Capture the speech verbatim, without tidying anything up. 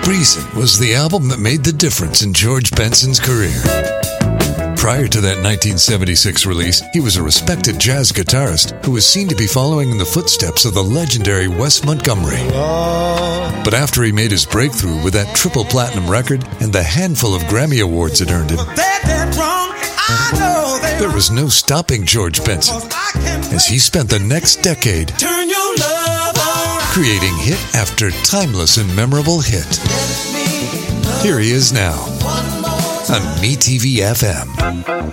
Reason was the album that made the difference in George Benson's career. Prior to that nineteen seventy-six release, he was a respected jazz guitarist who was seen to be following in the footsteps of the legendary Wes Montgomery. But after he made his breakthrough with that triple platinum record and the handful of Grammy Awards it earned him, there was no stopping George Benson as he spent the next decade creating hit after timeless and memorable hit. Here he is now on MeTV F M.